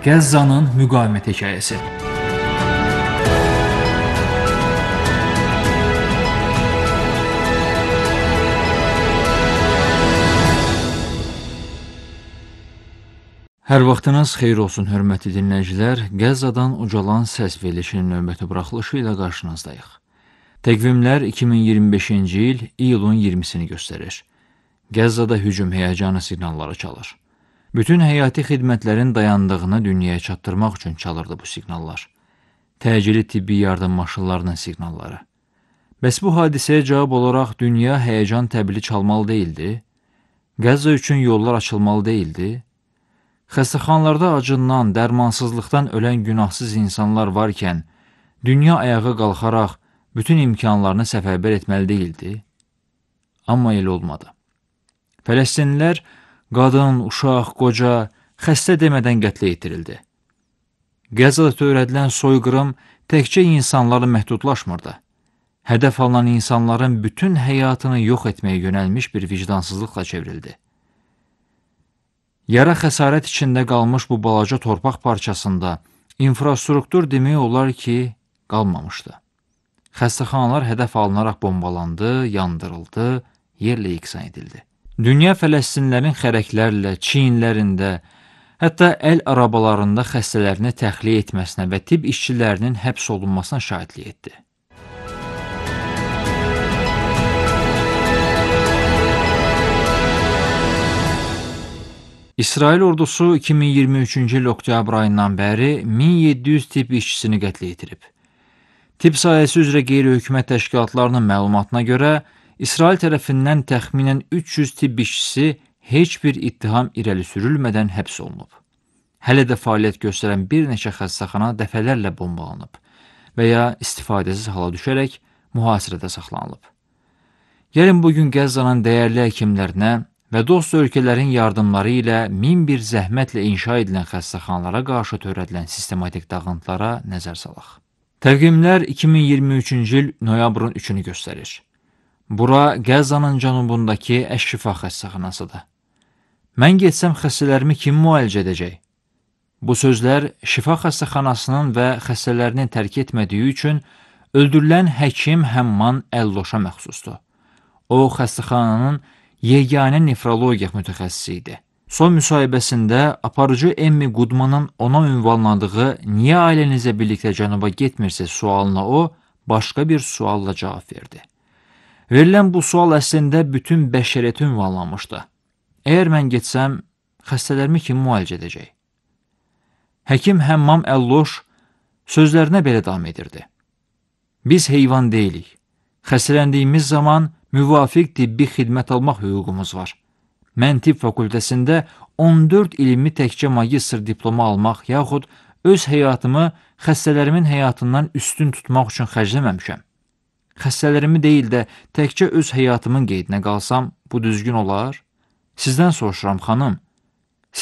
Qəzzanın müqavimət hekayəsi. Hər vaxtınız xeyir olsun, hörmətli dinləyicilər. Qəzzadan ucalan səs verilişinin növbəti buraxılışı ilə qarşınızdayıq. Təqvimlər 2025-ci il iyulun 20-sini göstərir. Qəzzada hücum həyəcanı siqnalları çalır. Bütün həyati xidmətlərin dayandığını dünyaya çatdırmaq üçün çalırdı bu siqnallar. Təcili tibbi yardım maşınlarının siqnalları. Bəs bu hadisəyə cavab olaraq dünya həyəcan təbili çalmalı deyildi? Qəzza üçün yollar açılmalı deyildi? Xəstəxanalarda acından, dərmansızlıqdan ölən günahsız insanlar varkən, dünya ayağa qalxaraq bütün imkanlarını səfərbər etməli deyildi? Amma elə olmadı. Fələstinlilər qadın, uşaq, qoca, xəstə demədən qətlə yetirildi. Qəzzada törədilən soyqırım təkcə insanlarla məhdudlaşmırdı. Hədəf alınan insanların bütün həyatını yox etməyə yönəlmiş bir vicdansızlıqla çevrildi. Yara xəsarət içində qalmış bu balaca torpaq parçasında infrastruktur demək olar ki, qalmamışdı. Xəstəxanalar hədəf alınaraq bombalandı, yandırıldı, yerlə yeksan edildi. Dünya Fələstinlərin xərəklərlə, çiyinlərində, hətta əl arabalarında xəstələrini təxliyə etməsinə və tibb işçilərinin həbs olunmasına şahidlik etdi. İsrail ordusu 2023-cü il oktyabr ayından bəri 1700 tibb işçisini qətlə yetirib. Tibb sahəsi üzrə qeyri-hökumət təşkilatlarının məlumatına görə, İsrail tərəfindən təxminən 300 tibb işçisi heç bir ittiham irəli sürülmədən həbs olunub. Hələ də fəaliyyət göstərən bir neçə xəstəxana dəfələrlə bombalanıb və ya istifadəsiz hala düşərək mühasirədə saxlanılıb. Gəlin bugün Qəzzanın dəyərli həkimlərinə və dost ölkələrin yardımları ilə min bir zəhmətlə inşa edilən xəstəxanalara qarşı törədilən sistematik dağıntılara nəzər salaq. Təqvimlər 2023-cü il noyabrın 3-ünü göstərir. Bura Qəzzanın cənubundakı Əş-Şifa xəstəxanasıdır. Mən getsəm xəstələrimi kim müalicə edəcək? Bu sözlər Şifa xəstəxanasının və xəstələrini tərk etmədiyi üçün öldürülən həkim Həmman Əlloşa məxsusdur. O, xəstəxananın yeganə nefrologiya mütəxəssisi idi. Son müsahibəsində aparıcı Emmi Qudmanın ona ünvanladığı "Niyə ailənizə birlikdə cənuba getmirsiniz?" sualına o, başqa bir sualla cavab verdi. Verilən bu sual əslində bütün bəşəriyyəti ünvanlanmışdı. Əgər mən getsəm, xəstələrimi kim müalicə edəcək? Həkim Həmmam Əlloş sözlərinə belə davam edirdi. Biz heyvan deyilik. Xəstələndiyimiz zaman müvafiq tibbi xidmət almaq hüququmuz var. Mən tibb fakültəsində 14 ilimi təkcə magistr diplomu almaq yaxud öz həyatımı xəstələrimin həyatından üstün tutmaq üçün xərcləməmişəm. Xəstələrimi deyil də təkcə öz həyatımın qeydinə qalsam, bu düzgün olar? Sizdən soruşuram, xanım,